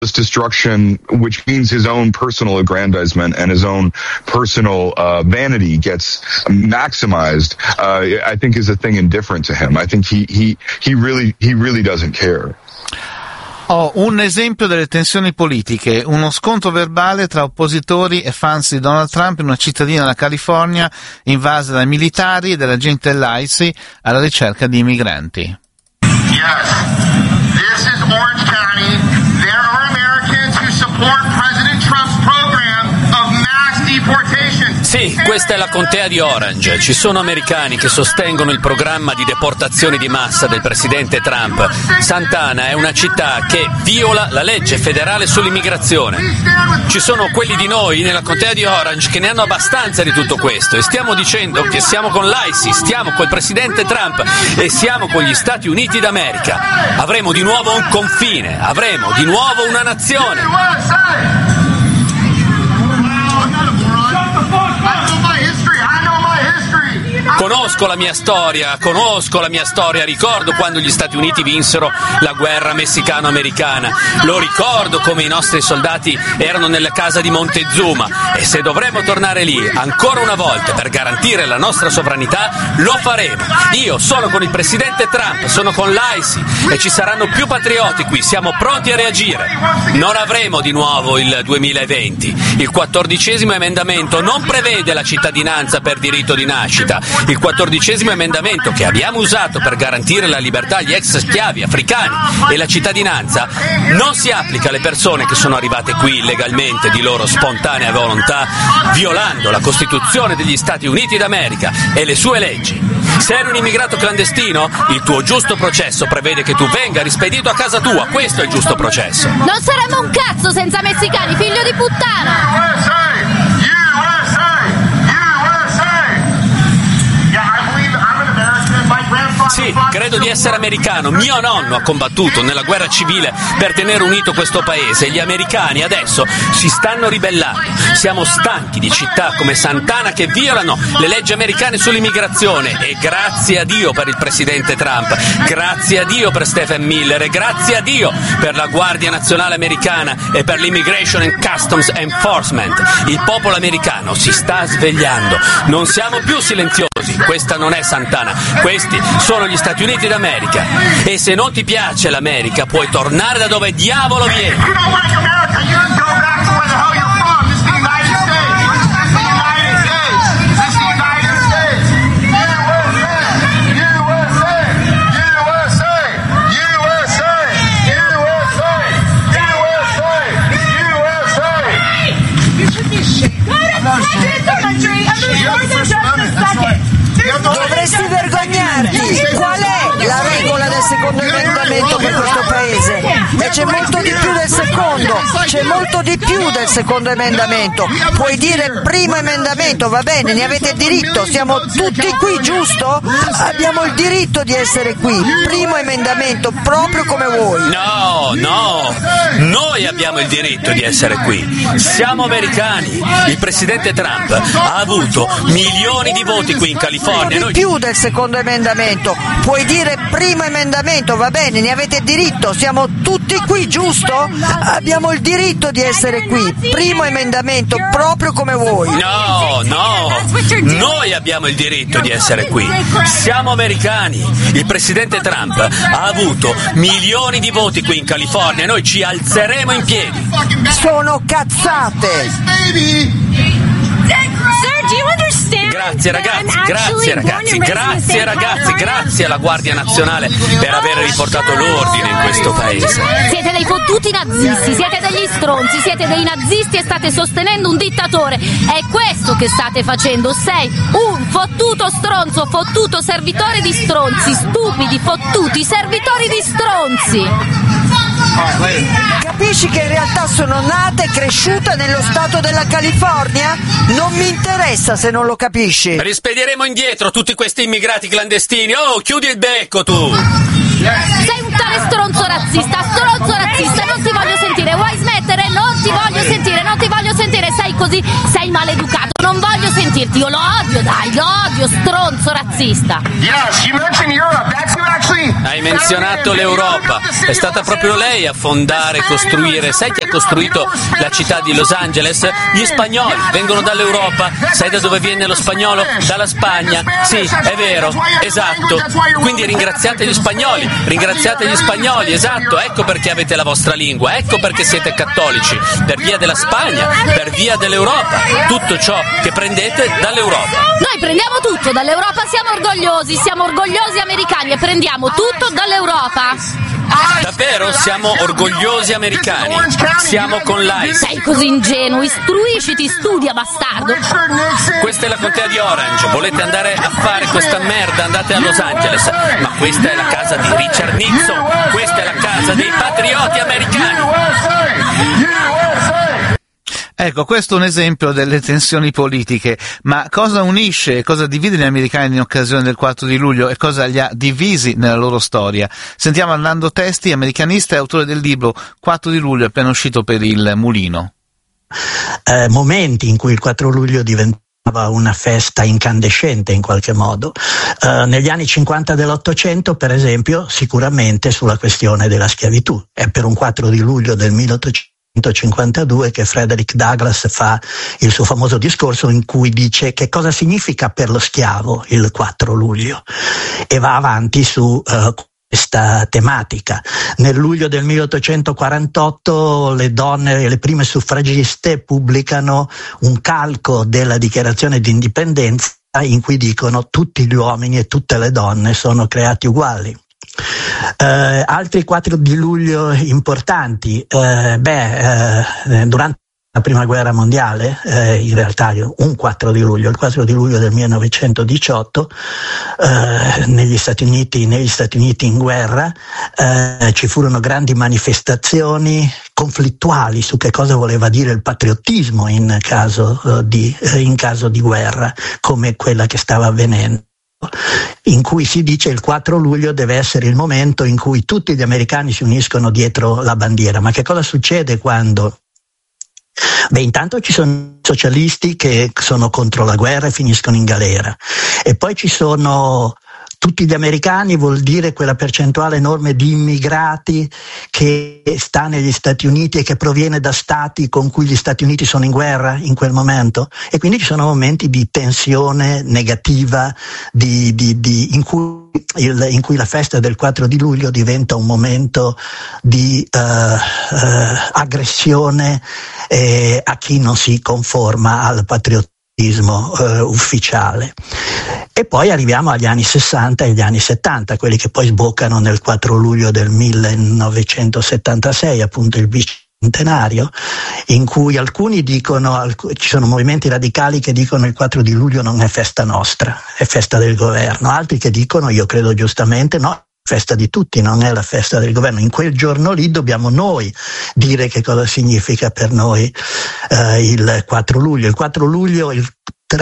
destruction, which means his own personal aggrandizement and his own personal vanity gets maximized, I think is a thing indifferent to him. I think he really doesn't care. Un esempio delle tensioni politiche, uno scontro verbale tra oppositori e fans di Donald Trump in una cittadina della California invasa dai militari e dell'agente dell'ICE alla ricerca di immigranti. Yes, this is Orange County. There are Americans who support President Trump's program of mass deportation. Sì, questa è la contea di Orange. Ci sono americani che sostengono il programma di deportazioni di massa del presidente Trump. Santana è una città che viola la legge federale sull'immigrazione. Ci sono quelli di noi nella contea di Orange che ne hanno abbastanza di tutto questo e stiamo dicendo che siamo con l'ICE, stiamo col presidente Trump e siamo con gli Stati Uniti d'America. Avremo di nuovo un confine, avremo di nuovo una nazione. Conosco la mia storia, ricordo quando gli Stati Uniti vinsero la guerra messicano-americana, lo ricordo come i nostri soldati erano nella casa di Montezuma e se dovremo tornare lì ancora una volta per garantire la nostra sovranità, lo faremo. Io sono con il presidente Trump, sono con l'ICE e ci saranno più patrioti qui, siamo pronti a reagire. Non avremo di nuovo il 2020. Il 14° emendamento non prevede la cittadinanza per diritto di nascita. Il 14° emendamento che abbiamo usato per garantire la libertà agli ex schiavi africani e la cittadinanza non si applica alle persone che sono arrivate qui illegalmente di loro spontanea volontà, violando la Costituzione degli Stati Uniti d'America e le sue leggi. Se eri un immigrato clandestino, il tuo giusto processo prevede che tu venga rispedito a casa tua, questo è il giusto processo. Non saremo un cazzo senza messicani, figlio di puttana! Sì, credo di essere americano. Mio nonno ha combattuto nella guerra civile per tenere unito questo paese e gli americani adesso si stanno ribellando. Siamo stanchi di città come Santana che violano le leggi americane sull'immigrazione e grazie a Dio per il presidente Trump, grazie a Dio per Stephen Miller e grazie a Dio per la Guardia Nazionale Americana e per l'Immigration and Customs Enforcement. Il popolo americano si sta svegliando. Non siamo più silenziosi. Questa non è Santana, questi sono gli Stati Uniti d'America e se non ti piace l'America puoi tornare da dove diavolo vieni. Dovresti vergognarti. Qual è la regola del secondo emendamento per questo paese? E c'è molto di più del secondo, c'è molto di più del secondo emendamento. Puoi dire primo emendamento, va bene, ne avete diritto, siamo tutti qui, giusto? Abbiamo il diritto di essere qui. Primo emendamento, proprio come voi. No, noi abbiamo il diritto di essere qui. Siamo americani. Il presidente Trump ha avuto milioni di voti qui in California. Di più del secondo emendamento. Puoi dire primo emendamento, va bene, ne avete diritto, siamo tutti qui, giusto? Abbiamo il diritto di essere qui. Primo emendamento, proprio come voi. No, noi abbiamo il diritto di essere qui. Siamo americani. Il presidente Trump ha avuto milioni di voti qui in California. Noi ci alzeremo in piedi. Sono cazzate. Grazie ragazzi, grazie alla Guardia Nazionale per aver riportato l'ordine in questo paese. Siete dei fottuti nazisti, siete degli stronzi, siete dei nazisti e state sostenendo un dittatore. È questo che state facendo, sei un fottuto stronzo, fottuto servitore di stronzi, stupidi, fottuti servitori di stronzi. Capisci che in realtà sono nata e cresciuta nello stato della California? Non mi interessa se non lo capisci. Rispedieremo indietro tutti questi immigrati clandestini. Oh, chiudi il becco tu! Sei un tale stronzo razzista, non ti voglio sentire, vuoi smettere? Non ti voglio sentire, sei così, sei maleducato, non voglio sentirti, io lo odio, stronzo razzista. Yes, you mentioned Europe, that's who Hai menzionato l'Europa, è stata proprio lei a fondare, costruire. Sai chi ha costruito la città di Los Angeles? Gli spagnoli, vengono dall'Europa. Sai da dove viene lo spagnolo? Dalla Spagna. Sì, è vero, esatto. Quindi ringraziate gli spagnoli, esatto. Ecco perché avete la vostra lingua, ecco perché siete cattolici, per via della Spagna, per via dell'Europa. Tutto ciò che prendete dall'Europa. Noi prendiamo tutto dall'Europa, siamo orgogliosi americani e prendiamo tutto dall'Europa. Davvero? Siamo orgogliosi americani. Siamo con l'ICE. Sei così ingenuo, istruisciti, studia, bastardo. Questa è la contea di Orange. Volete andare a fare questa merda? Andate a Los Angeles. Ma questa è la casa di Richard Nixon. Questa è la casa dei patrioti americani. Ecco, questo è un esempio delle tensioni politiche, ma cosa unisce, cosa divide gli americani in occasione del 4 di luglio e cosa li ha divisi nella loro storia? Sentiamo Arnaldo Testi, americanista e autore del libro 4 di luglio appena uscito per il Mulino. Momenti in cui il 4 luglio diventava una festa incandescente in qualche modo. Negli anni 50 dell'Ottocento, per esempio, sicuramente sulla questione della schiavitù. È per un 4 di luglio del 1852 che Frederick Douglass fa il suo famoso discorso in cui dice che cosa significa per lo schiavo il 4 luglio e va avanti su questa tematica. Nel luglio del 1848 le donne, le prime suffragiste, pubblicano un calco della dichiarazione di indipendenza in cui dicono tutti gli uomini e tutte le donne sono creati uguali. Altri 4 di luglio importanti, durante la prima guerra mondiale, in realtà un 4 di luglio, il 4 di luglio del 1918, negli Stati Uniti in guerra, ci furono grandi manifestazioni conflittuali su che cosa voleva dire il patriottismo in caso di guerra, come quella che stava avvenendo, in cui si dice il 4 luglio deve essere il momento in cui tutti gli americani si uniscono dietro la bandiera. Ma che cosa succede quando? Intanto ci sono i socialisti che sono contro la guerra e finiscono in galera, e poi ci sono tutti gli americani, vuol dire quella percentuale enorme di immigrati che sta negli Stati Uniti e che proviene da stati con cui gli Stati Uniti sono in guerra in quel momento, e quindi ci sono momenti di tensione negativa in cui la festa del 4 di luglio diventa un momento di aggressione a chi non si conforma al patriottismo ufficiale. E poi arriviamo agli anni 60 e agli anni 70, quelli che poi sboccano nel 4 luglio del 1976, appunto il bicentenario, in cui alcuni dicono, ci sono movimenti radicali che dicono il 4 di luglio non è festa nostra, è festa del governo, altri che dicono, io credo giustamente, no, festa di tutti, non è la festa del governo. In quel giorno lì dobbiamo noi dire che cosa significa per noi il 4 luglio. Il 4 luglio, il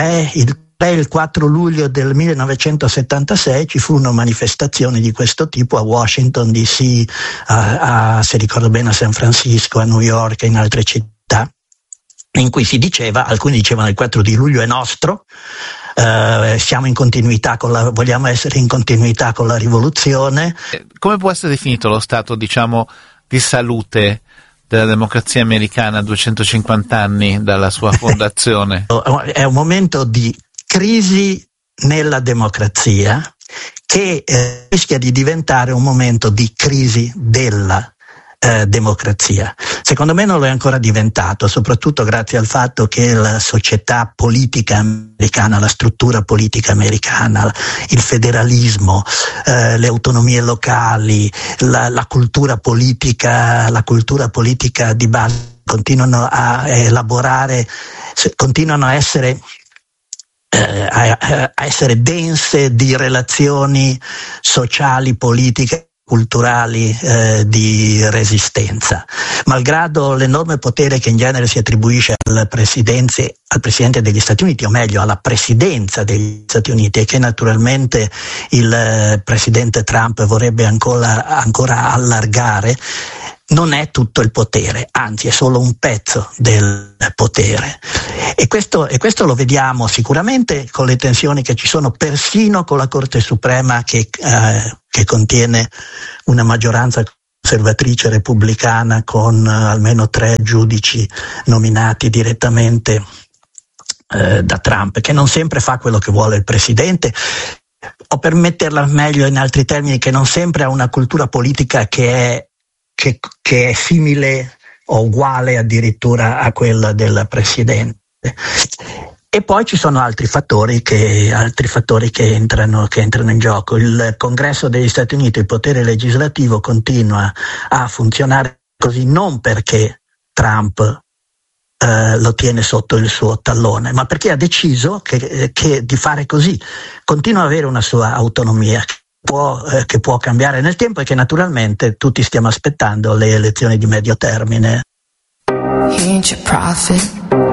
4 luglio del 1976 ci furono manifestazioni di questo tipo a Washington DC, se ricordo bene a San Francisco, a New York e in altre città, in cui si diceva, alcuni dicevano il 4 di luglio è nostro, siamo in continuità vogliamo essere in continuità con la rivoluzione. Come può essere definito lo stato, diciamo, di salute della democrazia americana a 250 anni dalla sua fondazione? È un momento di crisi nella democrazia che rischia di diventare un momento di crisi della democrazia. Secondo me non lo è ancora diventato, soprattutto grazie al fatto che la società politica americana, la struttura politica americana, il federalismo, le autonomie locali, la cultura politica di base continuano a elaborare, continuano a essere dense di relazioni sociali, politiche, culturali di resistenza. Malgrado l'enorme potere che in genere si attribuisce al presidente degli Stati Uniti, o meglio alla presidenza degli Stati Uniti, e che naturalmente il presidente Trump vorrebbe ancora allargare, non è tutto il potere, anzi è solo un pezzo del potere. E questo lo vediamo sicuramente con le tensioni che ci sono persino con la Corte Suprema che contiene una maggioranza conservatrice repubblicana con almeno 3 giudici nominati direttamente da Trump, che non sempre fa quello che vuole il presidente, o per metterla meglio in altri termini, che non sempre ha una cultura politica che è simile o uguale addirittura a quella del presidente. E poi ci sono altri fattori che entrano in gioco. Il Congresso degli Stati Uniti, il potere legislativo, continua a funzionare così non perché Trump lo tiene sotto il suo tallone, ma perché ha deciso che di fare così. Continua ad avere una sua autonomia che può cambiare nel tempo e che naturalmente tutti stiamo aspettando le elezioni di medio termine. He ain't your prophet.